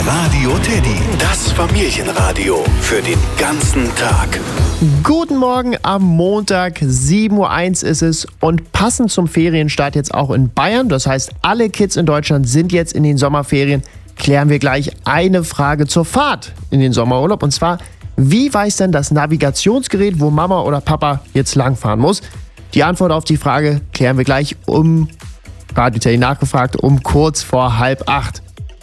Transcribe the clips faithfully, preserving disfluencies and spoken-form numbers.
Radio Teddy, das Familienradio für den ganzen Tag. Guten Morgen am Montag, sieben Uhr eins ist es und passend zum Ferienstart jetzt auch in Bayern. Das heißt, alle Kids in Deutschland sind jetzt in den Sommerferien. Klären wir gleich eine Frage zur Fahrt in den Sommerurlaub. Und zwar, wie weiß denn das Navigationsgerät, wo Mama oder Papa jetzt langfahren muss? Die Antwort auf die Frage klären wir gleich um, Radio Teddy nachgefragt, um kurz vor halb acht.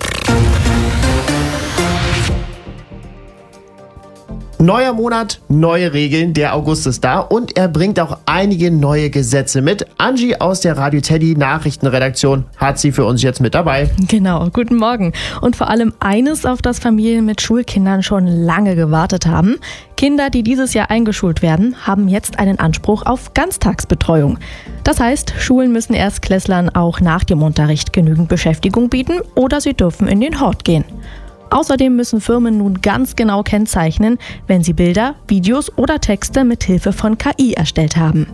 Neuer Monat, neue Regeln. Der August ist da und er bringt auch einige neue Gesetze mit. Angie aus der Radio Teddy Nachrichtenredaktion hat sie für uns jetzt mit dabei. Genau, guten Morgen. Und vor allem eines, auf das Familien mit Schulkindern schon lange gewartet haben. Kinder, die dieses Jahr eingeschult werden, haben jetzt einen Anspruch auf Ganztagsbetreuung. Das heißt, Schulen müssen Erstklässlern auch nach dem Unterricht genügend Beschäftigung bieten oder sie dürfen in den Hort gehen. Außerdem müssen Firmen nun ganz genau kennzeichnen, wenn sie Bilder, Videos oder Texte mit Hilfe von K I erstellt haben.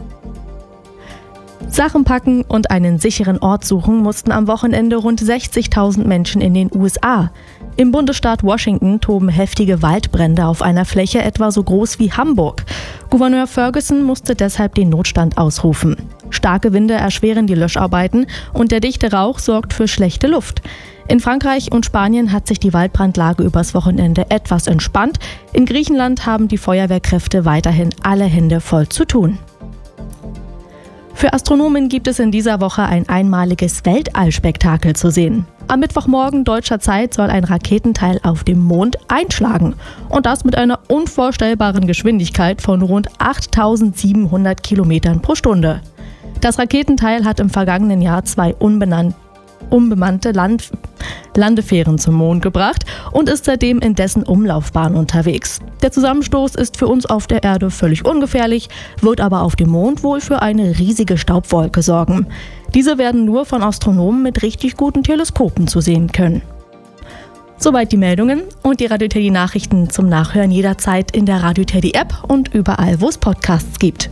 Sachen packen und einen sicheren Ort suchen mussten am Wochenende rund sechzigtausend Menschen in den U S A. Im Bundesstaat Washington toben heftige Waldbrände auf einer Fläche etwa so groß wie Hamburg. Gouverneur Ferguson musste deshalb den Notstand ausrufen. Starke Winde erschweren die Löscharbeiten und der dichte Rauch sorgt für schlechte Luft. In Frankreich und Spanien hat sich die Waldbrandlage übers Wochenende etwas entspannt. In Griechenland haben die Feuerwehrkräfte weiterhin alle Hände voll zu tun. Für Astronomen gibt es in dieser Woche ein einmaliges Weltallspektakel zu sehen. Am Mittwochmorgen deutscher Zeit soll ein Raketenteil auf dem Mond einschlagen. Und das mit einer unvorstellbaren Geschwindigkeit von rund achttausendsiebenhundert Kilometern pro Stunde. Das Raketenteil hat im vergangenen Jahr zwei unbenannte unbemannte Land- Landefähren zum Mond gebracht und ist seitdem in dessen Umlaufbahn unterwegs. Der Zusammenstoß ist für uns auf der Erde völlig ungefährlich, wird aber auf dem Mond wohl für eine riesige Staubwolke sorgen. Diese werden nur von Astronomen mit richtig guten Teleskopen zu sehen können. Soweit die Meldungen und die Radio Teddy Nachrichten zum Nachhören jederzeit in der Radio Teddy App und überall, wo es Podcasts gibt.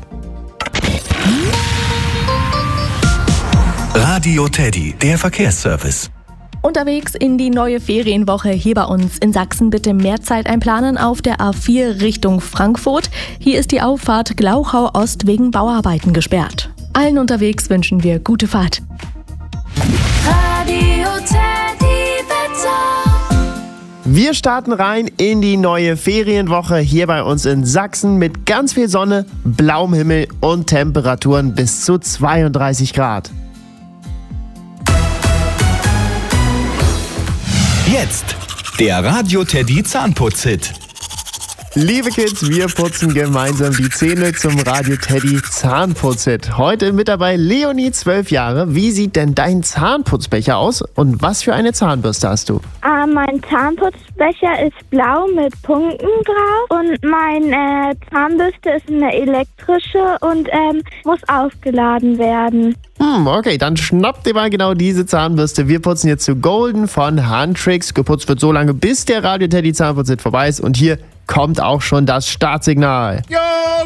Radio Teddy, der Verkehrsservice. Unterwegs in die neue Ferienwoche hier bei uns in Sachsen bitte mehr Zeit einplanen auf der A vier Richtung Frankfurt. Hier ist die Auffahrt Glauchau Ost wegen Bauarbeiten gesperrt. Allen unterwegs wünschen wir gute Fahrt. Radio Teddy Wetter. Wir starten rein in die neue Ferienwoche hier bei uns in Sachsen mit ganz viel Sonne, blauem Himmel und Temperaturen bis zu zweiunddreißig Grad. Jetzt der Radio Teddy Zahnputz-Hit. Liebe Kids, wir putzen gemeinsam die Zähne zum Radio Teddy Zahnputz-Hit. Heute mit dabei Leonie, zwölf Jahre. Wie sieht denn dein Zahnputzbecher aus und was für eine Zahnbürste hast du? Äh, mein Zahnputzbecher ist blau mit Punkten drauf und meine Zahnbürste ist eine elektrische und ähm, muss aufgeladen werden. Hm, okay, dann schnapp dir mal genau diese Zahnbürste. Wir putzen jetzt zu Golden von Handtricks. Geputzt wird so lange, bis der Radio Teddy Zahnputz-Hit vorbei ist und hier kommt auch schon das Startsignal. Yo!